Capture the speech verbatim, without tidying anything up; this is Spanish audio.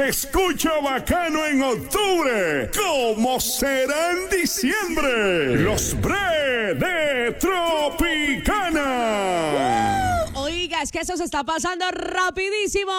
Escucha bacano en octubre, ¿cómo será en diciembre? Los Bre de Tropicana. Uh, oiga, es que eso se está pasando rapidísimo.